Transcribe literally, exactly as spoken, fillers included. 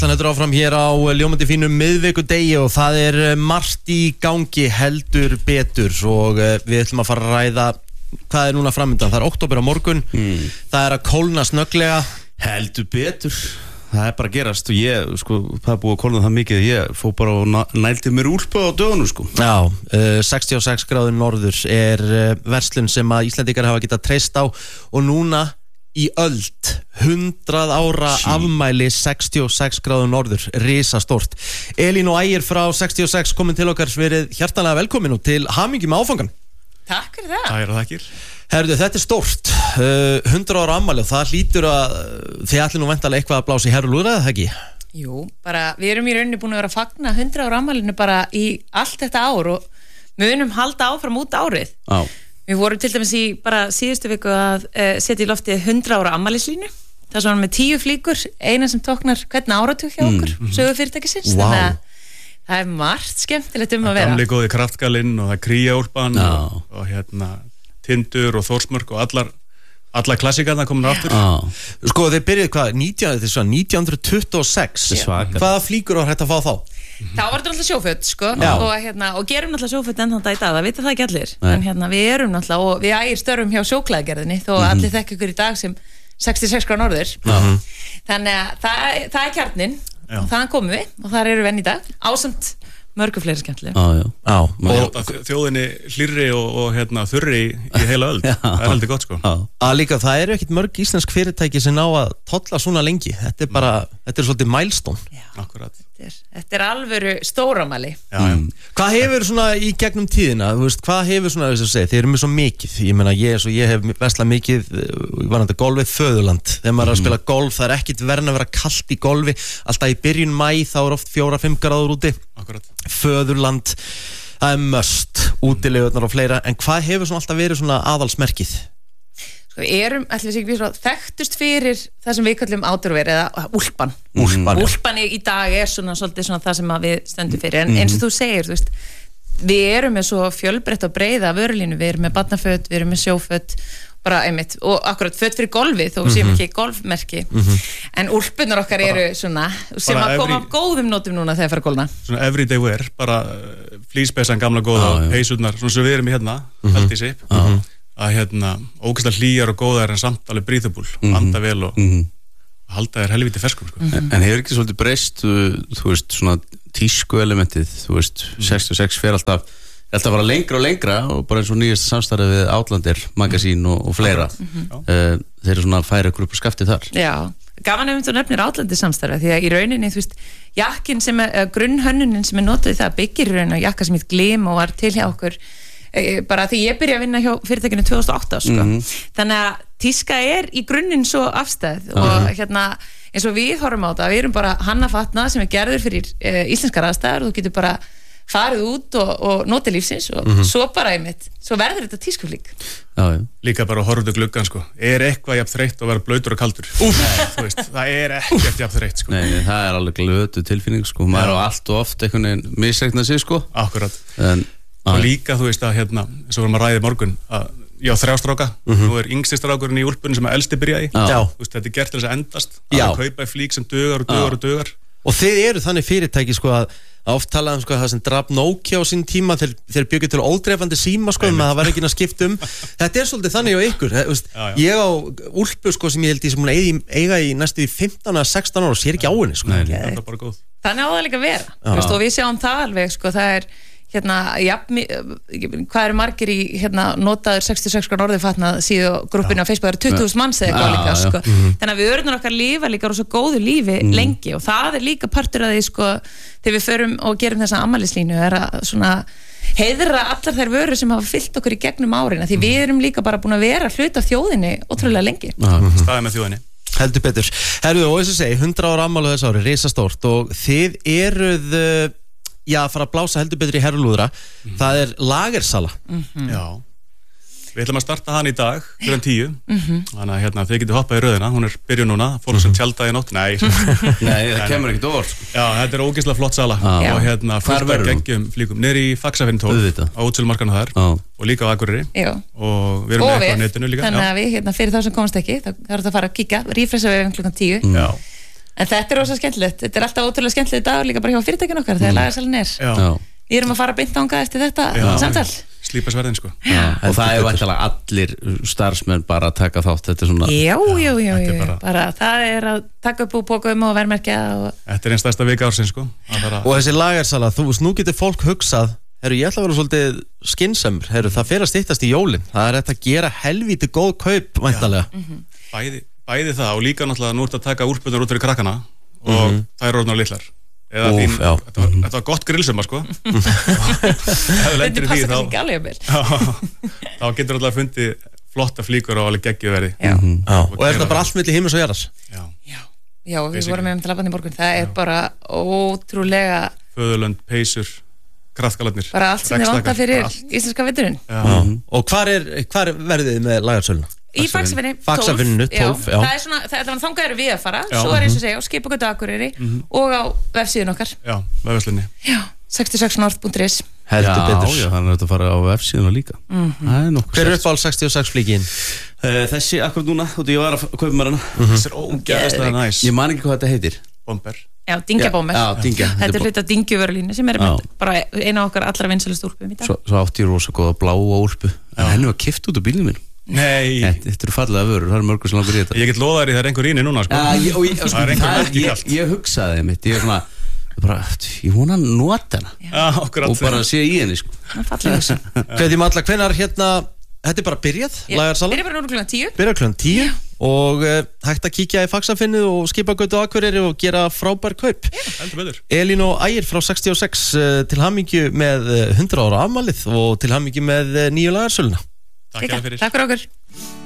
Þannig að áfram hér á ljómandi fínum miðvikudegi og það er margt í gangi heldur betur og við ætlum að fara að ræða hvað er núna framöndan. Það er október á morgun, mm. það er að kólna snögglega. Heldur betur, það er bara að gerast og ég, sko, það er búið að kólna það mikið ég fór bara og nældi mér úlpu á dögunum, sko. Já, uh, sextíu og sex gráður norður er uh, verslun sem að Íslendingar hafa getað treyst á og núna í öld, hundrað ára sí. Afmæli sextíu og sex gráður norður, risastórt. Elín og Ægir frá sextíu og sex komin til okkar, verið hjartanlega velkomin og til hamingju með áfangan. Takk fyrir það. Takk og takkir. Herðu, þetta er stórt, uh, hundrað ára afmæli og það hlýtur að þið ætli nú væntanlega eitthvað að blása í herru lúðra, eða ekki? Jú, bara við erum í rauninni búin að vera að fagna hundrað ára afmælinu bara í allt þetta ár og munum halda áfram út árið. Já. Við vorum til dæmis í bara síðustu viku að uh, setja í loftið hundrað ára afmælislínu. Það er svona með tíu flíkur, eina sem tóknar hvern áratug hjá okkur, mm. sögu fyrirtækisins. Wow. Þannig að það er margt skemmtilegt um að vera. Gamli góði kraftgalinn og það er kríaúlpan og, og hérna Tindur og Þórsmörk og allar, allar klassikarna komin aftur. Já. Sko þeir byrjuði hvað, nítján hundruð tuttugu og sex. Hvaða flíkur var hægt að fá þá? Þá var þetta náttúrulega sjóföt sko og, hérna, og gerum náttúrulega sjóföt enn þann dag í dag, það vita það ekki allir. Nei. En hérna við erum náttúrulega og við Ægir störfum hjá sjóklæðagerðinni þó mm-hmm. allir þekki ykkur í dag sem sextíu og sex gráður norður. Mm-hmm. Þannig að það, það er kjarninn og þaðan komum við og þar eru við enn í dag ásamt mörgu fleiri skemmtileg. Já, já. Já. Og þjóðinni hlýrri og, og hérna, þurri í heila öld. Það er aldrei gott sko. Að líka það eru ekkit mörg íslensk fyrirtæki sem ná að tolla svona lengi. Þetta er bara, mm. þetta er svolítið milestone. Já. Akkurat. Þetta er, þetta er alvöru stóramæli. Já, já. Mm. Hvað hefur svona í gegnum tíðina, þú veist, hvað hefur svona, þess að segja, þið eru með svo mikið, ég meina ég, svo ég hef veslað mikið, varandi golfið Föðurland, þegar maður er að spila golf, það er ekkit verðin að vera kalt í golfi, alltaf í byrjun maí, þá er oft fjóra, fimm gráður úti. Akkurat. Föðurland, það er must, útilegurnar og fleira, en hvað hefur svona alltaf verið svona aðalsmerkið? Sko við erum, ætlum við sér ekki svo þekktust fyrir það sem við kallum outdoor-wear eða úlpan. Úlpan, Úlpan í, í dag er svona svolítið svona það sem við stöndum fyrir, en eins og þú segir, þú veist, við erum með svo fjölbreytt og breiða vörulínu, við erum með barnaföt, við erum með sjóföt, bara einmitt, og akkurat föt fyrir golfið, þó séum ekki golfmerki, en úlpunar okkar eru svona, sem að koma á góðum nótum núna þegar fyrir gólna. Svona everyday wear, bara flíspeysan gamla góða, peysurnar, svona sem við erum í hérna, held í sig. Að hérna, ógeðslega hlýjar og góðar en samt alveg breathable, mm-hmm. anda vel og mm-hmm. halda þér helviti ferskum sko. mm-hmm. En hefur ekki svolítið breyst þú, þú veist, svona tísku elementið þú veist, mm-hmm. sextíu og sex fer alltaf alltaf að fara lengra og lengra og bara eins og nýjast samstarfið við Outlander, Magasín og, og fleira mm-hmm. uh, þeir eru svona að færa ykkur upp á skaftið þar. Já, gaman ef þú nefnir Outlander samstarfið, því að í rauninni, þú veist, jakkin sem er, grunnhönnunin sem er notað í það byggir í rauninni á jakka sem heit Glim og var til hjá okkur bara því ég byrja að vinna hjá fyrirtækinu tvö þúsund og átta sko. Mm-hmm. Þannig að tíska er í grunninn svo afstæð og uh-huh. hérna eins og við horfum á það, við erum bara hannafatna sem er gerður fyrir uh, íslenskar aðstæður og þú getur bara farið út og, og notið lífsins og mm-hmm. svo bara einmitt, svo verður þetta tískuflík. Já, já. Líka bara horfðu gluggan sko, er eitthvað jafn þreytt að vera blautur og kaldur? Úf, þú veist, það er ekkert jafn þreytt sko. Nei, það er alveg glötu tilfinning sko, maður á allt og oft einhvern veginn misreiknað sig sko. Akkurat. En og líka þú veist að hérna eins og vorum að ræða í morgun að já þrjá stráka mm-hmm. nú er yngsti strákurinn í úlpunni sem að elsti byrjaði þú veist þetta er gert til þess að endast að að kaupa í flík sem dugar og dugar og dugar og þið eru þannig fyrirtæki sko að oft talaðum sko að það sem draf Nokia á sín tíma þeir, þeir byggju til ódreifandi síma sko en það var ekki að skipta um þetta er svolítið þannig á ykkur það, veist, já, já. Ég á úlpu sko sem ég held ég sem hún eigi, eiga í næstu í fimmtán eða sextán ára og sér ekki á henni sko. Nei, það er bara góð þannig á það líka vera veist, og við sjáum það alveg sko það er hérna, jafn, hvað eru margir í hérna, notaður sextíu og sex gráður norður fatnað síðu grúppinu á Facebook, það eru tuttugu þúsund manns eða eitthvað líka, sko. Mm-hmm. Þannig að við örnum okkar lífa líka og svo góðu lífi mm. lengi og það er líka partur af því, sko, þegar við förum og gerum þessa afmælislínu er að svona heiðra allar þær vörur sem hafa fyllt okkur í gegnum árin, því við erum líka bara búin að vera hluti af þjóðinni ótrúlega lengi. Mm-hmm. Staðið með þjóðinni. Heldur betur. Herðu, og þess að segja, hundrað ára afmæli þess ári, risastórt og þið eruð já, að fara að blása heldur betur í herrlúðra mm-hmm. það er lagersala mm-hmm. Já, við ætlum að starta hann í dag klukkan tíu, mm-hmm. þannig að hérna, þið getið hoppað í röðina, hún er byrjuð núna fórum mm-hmm. sem tjaldaði nótt, nei Nei, það kemur ekkert orð sko. Já, þetta er ógeðslega flott sala ah. og hérna fullt af geggjum flíkum niður í Faxafinn tólf á útsölumarkaðinu þar ah. og líka á Akureyri Já. Og við erum og með eitthvað á við, netinu líka þannig að við, hérna, fyrir þá sem komast ekki þá er þetta að fara að kíkja, rífresa við klukkan tíu mm. Já En þetta er rosa skemmtilegt, þetta er alltaf ótrúlega skemmtilegt dag líka bara hjá fyrirtækinu okkar þegar lagarsalinn er. Já. Við erum að fara beint þangað eftir þetta Já. samtal. Slípa sverðin sko. Já. Og það er væntanlega allir starfsmenn bara að taka þátt, þetta er svona Já, já, já, þetta er já, bara- bara það er að taka upp úr pókum og verðmerkja og Þetta er einn stærsta vika ársins sko. Að fara- Og þessi lagarsala, þú veist, nú getur fólk hugsað Herru, ég ætla að vera svolítið skynsamur Herru, það fer að styttast í jólin Það er hægt að gera helvíti góð kaup væntanlega. bæði, bæði það og líka náttúrulega nú ert að taka úrspunar út fyrir krakkana og það er orðnar litlar eða Úff, þín, já. þetta, var, þetta var gott grillsema sko. Ef þú Þetta lendir í því passa þá, kannski ekki alveg vel. þá getur alltaf fundið flotta flíkur og alveg geggjuverði Já, Já. Og er það bara allt milli himins og jarðars Já. já, já, við vorum með um til labbandi í morgun, það er bara ótrúlega, Föðurlönd, peysur, kraftgalarnir bara allt sem er vanta fyrir íslenska vitturinn. Og hvar er, hvar er verðið með lagarsöluna? Í Faxafinni, Faxafinninu, tólf, já. Það er svona, það er þangað eru við að fara, Já. svo er eins og segja á Skipagötu Akureyri og á vefsíðun okkar. Já, vefverslinni Já, sextíu og sex north punktur is. Heldur Já, betur já, þannig að þetta fara á vefsíðuna líka Það er nokkuð Hver er sett. uppáhald sextíu og sex flíkin? Eh, Þessi akkur núna, þú veit, ég var að kaupa mér hana Þetta er ógæðslega næs Ég man ekki hvað þetta heitir Bomber Já, Dingjabómer. Já, Dyngja. Þetta er Þetta er hluti af Dingjuvörlínu sem er Já. bara eina af okkar allra vinsælust úlpum í dag. Svo, svo átti ég rosa góða bláa úlpu En henni var kift út á bílnum minn Nei, Þetta þetta eru fallega vörur, það er mörgur sem langar í þetta ég get loðað þér í það er einhver íni núna sko. Já, ég, og ég, sko, Það er einhver það, merki ég, kalt. ég hugsaði mitt Ég er svona ég bara, ég vona að nota hana Já, okkur og bara sé í henni sko. Það er fallega hugsa. Hvetjum alla, hvenar hérna Þetta er bara byrjað, lagarsala Byrja bara núna klukkan tíu. Byrjað klukkan tíu Og uh, hægt að kíkja í Faxafinnið og Skipagötu Akureyri og gera frábær kaup Heldur betur Elín og Ægir frá sextíu og sex uh, til hamingju með uh, hundrað ára afmælið og til hamingju með uh, nýju lagarsöluna Takk Líka. fyrir Takk fyrir okkur.